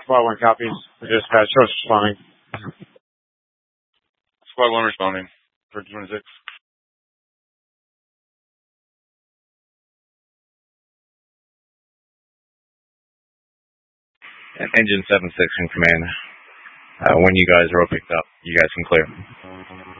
Squad 1 copies. The dispatch source responding. Squad 1 responding for 26. Engine 7-6 in command. When you guys are all picked up, you guys can clear.